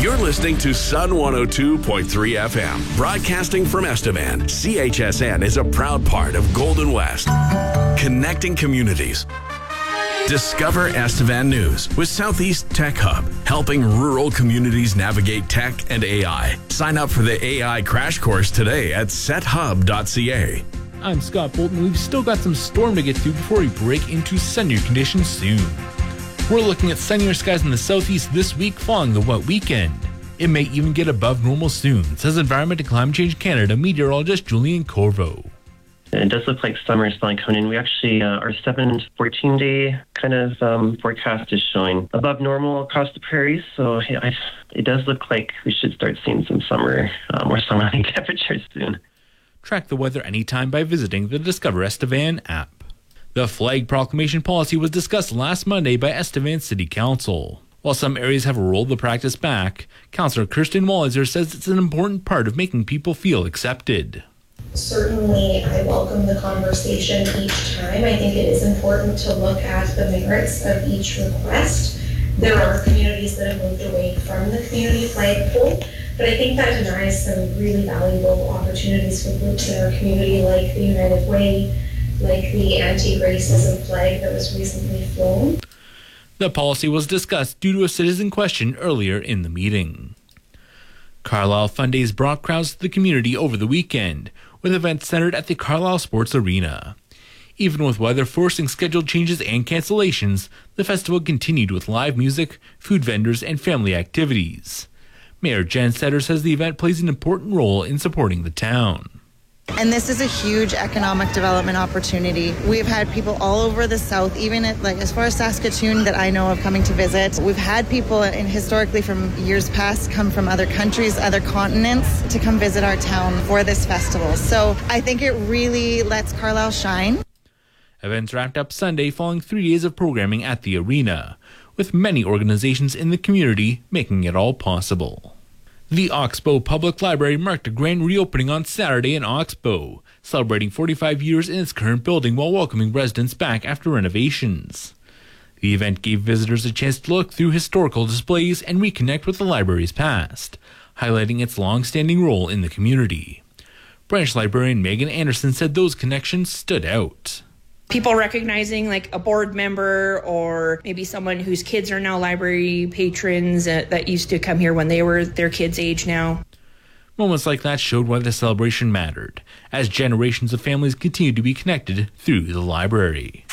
You're listening to Sun 102.3 FM, broadcasting from Estevan. CHSN is a proud part of Golden West, connecting communities. Discover Estevan News with Southeast Tech Hub, helping rural communities navigate tech and AI. Sign up for the AI crash course today at sethub.ca. I'm Scott Bolton. We've still got some storm to get through before we break into sunnier conditions soon. We're looking at sunnier skies in the southeast this week following the wet weekend. It may even get above normal soon, says Environment and Climate Change Canada meteorologist Julian Corvo. It does look like summer is finally coming in. We actually, our 7 to 14 day kind of forecast is showing above normal across the prairies. So it does look like we should start seeing some summer, more summer-like temperatures soon. Track the weather anytime by visiting the Discover Estevan app. The flag proclamation policy was discussed last Monday by Estevan City Council. While some areas have rolled the practice back, Councillor Kirsten Walliser says it's an important part of making people feel accepted. Certainly, I welcome the conversation each time. I think it is important to look at the merits of each request. There are communities that have moved away from the community flagpole, but I think that denies some really valuable opportunities for groups in our community like the United Way, like the anti-racism flag that was recently flown. The policy was discussed due to a citizen question earlier in the meeting. Carlisle Fun Days brought crowds to the community over the weekend, with events centered at the Carlisle Sports Arena. Even with weather forcing scheduled changes and cancellations, the festival continued with live music, food vendors, and family activities. Mayor Jen Setter says the event plays an important role in supporting the town. And this is a huge economic development opportunity. We've had people all over the south, even as far as Saskatoon that I know of coming to visit. We've had people historically from years past come from other countries, other continents to come visit our town for this festival. So I think it really lets Carlisle shine. Events wrapped up Sunday following 3 days of programming at the arena, with many organizations in the community making it all possible. The Oxbow Public Library marked a grand reopening on Saturday in Oxbow, celebrating 45 years in its current building while welcoming residents back after renovations. The event gave visitors a chance to look through historical displays and reconnect with the library's past, highlighting its long-standing role in the community. Branch librarian Megan Anderson said those connections stood out. People recognizing like a board member or maybe someone whose kids are now library patrons that used to come here when they were their kids' age now. Moments like that showed why the celebration mattered, as generations of families continue to be connected through the library.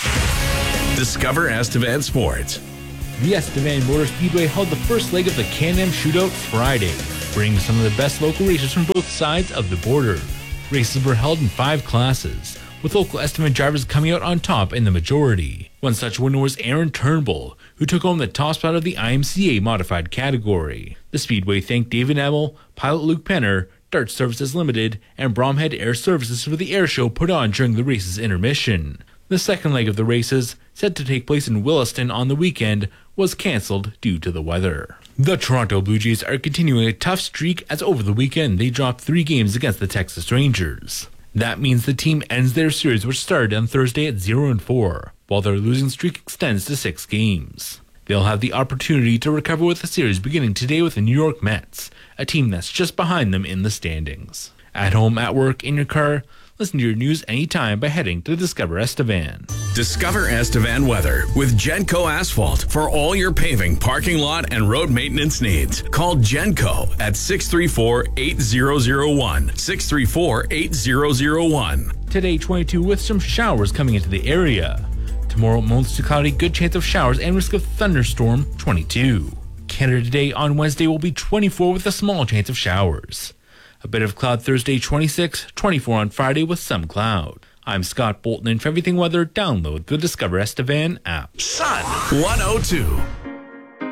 Discover Estevan Sports. The Estevan Motor Speedway held the first leg of the Can-Am Shootout Friday, bringing some of the best local racers from both sides of the border. Races were held in 5 classes, with local Estevan drivers coming out on top in the majority. One such winner was Aaron Turnbull, who took home the top spot of the IMCA modified category. The Speedway thanked David Emel, pilot Luke Penner, Dart Services Limited, and Bromhead Air Services for the air show put on during the race's intermission. The second leg of the races, set to take place in Williston on the weekend, was cancelled due to the weather. The Toronto Blue Jays are continuing a tough streak as over the weekend they dropped 3 games against the Texas Rangers. That means the team ends their series, which started on Thursday at 0-4, while their losing streak extends to 6 games. They'll have the opportunity to recover with the series beginning today with the New York Mets, a team that's just behind them in the standings. At home, at work, in your car, listen to your news anytime by heading to Discover Estevan. Discover Estevan weather with Genco Asphalt for all your paving, parking lot, and road maintenance needs. Call Genco at 634-8001. 634-8001. Today, 22 with some showers coming into the area. Tomorrow, mostly cloudy, good chance of showers and risk of thunderstorm, 22. Canada today on Wednesday will be 24 with a small chance of showers. A bit of cloud Thursday, 26, 24 on Friday with some cloud. I'm Scott Bolton, and for everything weather, download the Discover Estevan app. Sun 102.